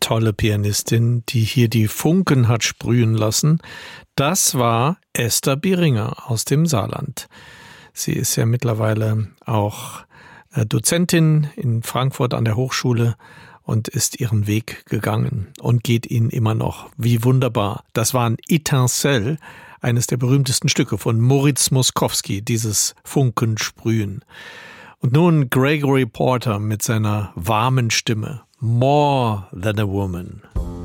tolle Pianistin, die hier die Funken hat sprühen lassen. Das war Esther Bieringer aus dem Saarland. Sie ist ja mittlerweile auch Dozentin in Frankfurt an der Hochschule und ist ihren Weg gegangen und geht ihn immer noch. Wie wunderbar. Das war ein Étincelle, eines der berühmtesten Stücke von Moritz Moszkowski, dieses Funkensprühen. Und nun Gregory Porter mit seiner warmen Stimme. More Than a Woman.